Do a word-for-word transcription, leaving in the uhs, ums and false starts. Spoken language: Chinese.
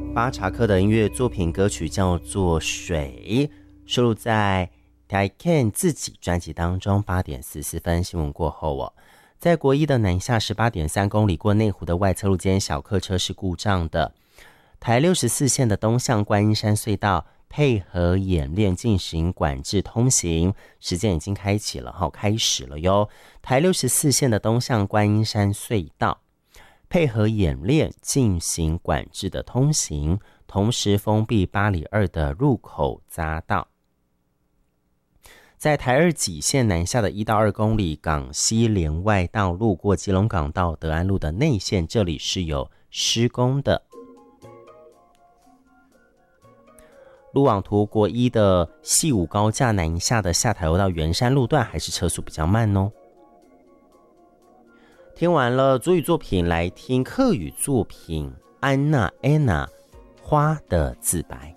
巴查克的音乐作品歌曲叫做《水》，收录在 Taiken 自己专辑当中。八点四十四分新闻过后哦，在国一的南下十八点三公里过内湖的外侧路间小客车是故障的，台六十四线的东向观音山隧道配合演练进行管制通行，时间已经开启了哈，开始了哟。台六十四线的东向观音山隧道配合演练进行管制的通行，同时封闭八里二的入口匝道。在台二己线南下的一到二公里港西连外道路过基隆港到德安路的内线，这里是有施工的。路网图国一的细武高架南下的下台楼到圆山路段还是车速比较慢哦。听完了族语作品，来听客语作品安娜安娜花的自白。